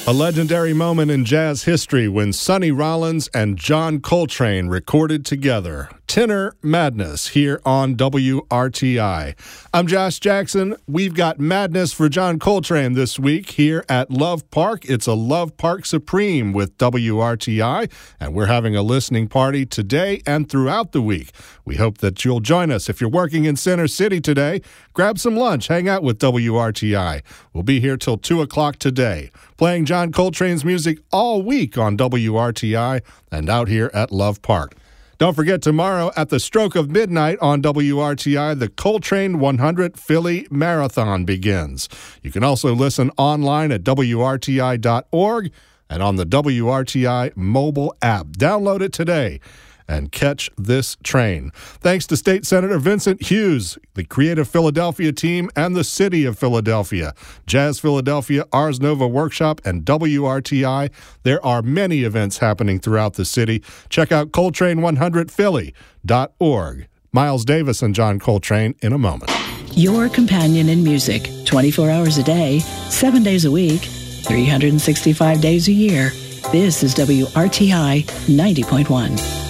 A legendary moment in jazz history when Sonny Rollins and John Coltrane recorded together. Tenor Madness here on WRTI. I'm Josh Jackson. We've got Madness for John Coltrane this week here at Love Park. It's a Love Park Supreme with WRTI, and we're having a listening party today and throughout the week. We hope that you'll join us. If you're working in Center City today, grab some lunch, hang out with WRTI. We'll be here till 2 o'clock today, playing John Coltrane's music all week on WRTI and out here at Love Park. Don't forget, tomorrow at the stroke of midnight on WRTI, the Coltrane 100 Philly Marathon begins. You can also listen online at WRTI.org and on the WRTI mobile app. Download it today and catch this train. Thanks to State Senator Vincent Hughes, the Creative Philadelphia team, and the City of Philadelphia. Jazz Philadelphia, Ars Nova Workshop, and WRTI. There are many events happening throughout the city. Check out Coltrane100Philly.org. Miles Davis and John Coltrane in a moment. Your companion in music, 24 hours a day, 7 days a week, 365 days a year. This is WRTI 90.1.